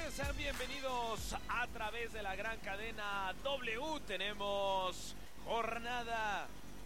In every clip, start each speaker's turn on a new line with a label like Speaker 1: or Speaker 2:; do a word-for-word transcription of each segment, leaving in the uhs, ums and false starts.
Speaker 1: Sean bienvenidos a través de la gran cadena W. Tenemos jornada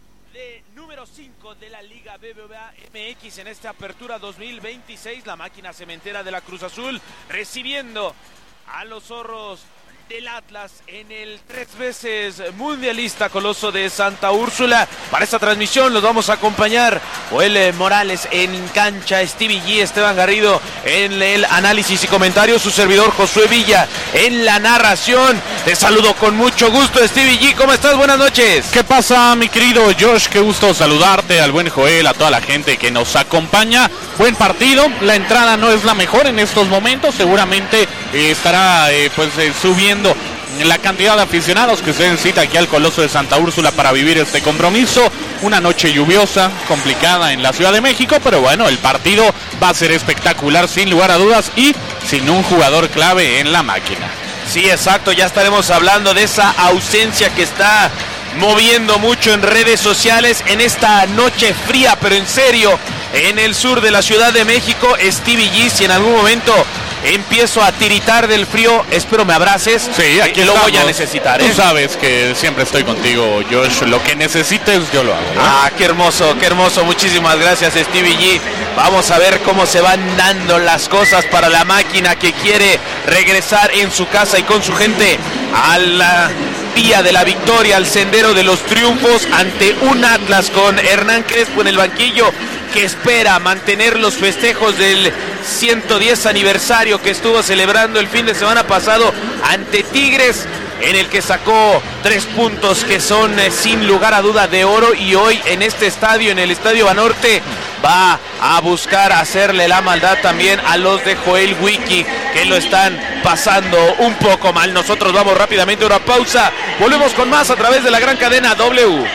Speaker 1: de número cinco de la Liga B B V A M X en esta apertura dos mil veintiséis. La máquina cementera de la Cruz Azul recibiendo a los zorros del Atlas en el tres veces mundialista Coloso de Santa Úrsula. Para esta transmisión los vamos a acompañar Joel Morales en cancha, Stevie G, Esteban Garrido en el análisis y comentarios, su servidor Josué Villa en la narración. Te saludo con mucho gusto, Stevie G, ¿cómo estás? Buenas noches.
Speaker 2: ¿Qué pasa, mi querido Josh? Qué gusto saludarte, al buen Joel, a toda la gente que nos acompaña. Buen partido, la entrada no es la mejor en estos momentos, seguramente eh, estará eh, pues eh, subiendo la cantidad de aficionados que se den cita aquí al Coloso de Santa Úrsula para vivir este compromiso. Una noche lluviosa, complicada en la Ciudad de México, pero bueno, el partido va a ser espectacular sin lugar a dudas y sin un jugador clave en la máquina.
Speaker 1: Sí, exacto, ya estaremos hablando de esa ausencia que está moviendo mucho en redes sociales en esta noche fría, pero en serio, en el sur de la Ciudad de México. Stevie G, si en algún momento empiezo a tiritar del frío, espero me abraces.
Speaker 2: Sí, aquí
Speaker 1: lo
Speaker 2: estamos.
Speaker 1: Voy a necesitar, ¿eh?
Speaker 2: Tú sabes que siempre estoy contigo, Josh. Lo que necesites, yo lo hago, ¿no?
Speaker 1: Ah, qué hermoso, qué hermoso. Muchísimas gracias, Stevie G. Vamos a ver cómo se van dando las cosas para la máquina que quiere regresar en su casa y con su gente a la vía de la victoria, al sendero de los triunfos ante un Atlas con Hernán Crespo en el banquillo, que espera mantener los festejos del ciento diez aniversario que estuvo celebrando el fin de semana pasado ante Tigres, en el que sacó tres puntos que son eh, sin lugar a duda de oro, y hoy en este estadio, en el Estadio Banorte, va a buscar hacerle la maldad también a los de Joel Wiki, que lo están pasando un poco mal. Nosotros vamos rápidamente a una pausa, volvemos con más a través de la gran cadena W.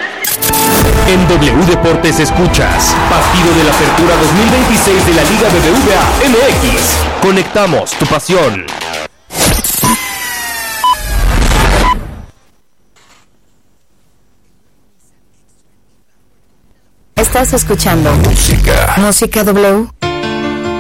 Speaker 3: En W Deportes escuchas partido de la apertura dos mil veintiséis de la Liga B B V A M X. Conectamos tu pasión.
Speaker 4: Estás escuchando
Speaker 3: Música.
Speaker 4: Música W.